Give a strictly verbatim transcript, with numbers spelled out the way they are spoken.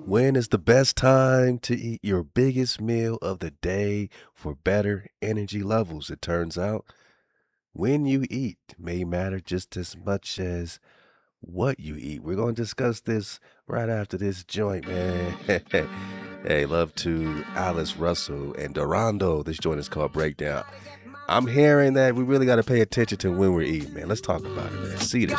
When is the best time to eat your biggest meal of the day for better energy levels? It turns out when you eat may matter just as much as what you eat. We're going to discuss this right after this joint, man. Hey, love to Alice Russell and Durando. This joint is called Breakdown. I'm hearing that we really got to pay attention to when we're eating, man. Let's talk about it, man. See this.